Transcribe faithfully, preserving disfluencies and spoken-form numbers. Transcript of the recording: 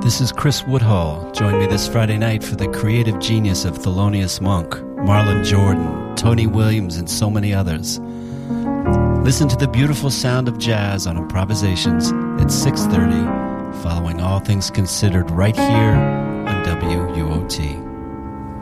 This is Chris Woodhull. Join me this Friday night for the creative genius of Thelonious Monk, Marlon Jordan, Tony Williams, and so many others. Listen to the beautiful sound of jazz on Improvisations at six thirty, following All Things Considered right here on W U O T.